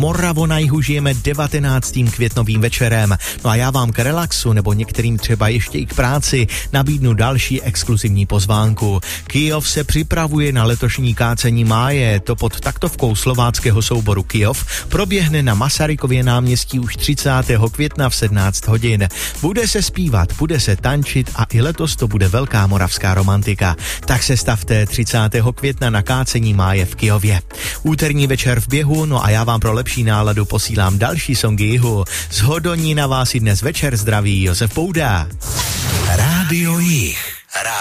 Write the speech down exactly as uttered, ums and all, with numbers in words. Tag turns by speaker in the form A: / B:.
A: Moravo na jihu žijeme devatenáctým květnovým večerem. No a já vám k relaxu nebo některým třeba ještě i k práci nabídnu další exkluzivní pozvánku. Kyjov se připravuje na letošní kácení máje. To pod taktovkou slováckého souboru Kyjov proběhne na Masarykově náměstí už třicátého května v sedmnáct hodin. Bude se zpívat, bude se tančit a i letos to bude velká moravská romantika. Tak se stavte třicátého května na kácení máje v Kyjově. Úterní večer v běhu, no a já vám pro lepší náladu posílám další songy jihu. Z Hodonína vás i dnes večer zdraví Josef Pouda.
B: Rádio Jih.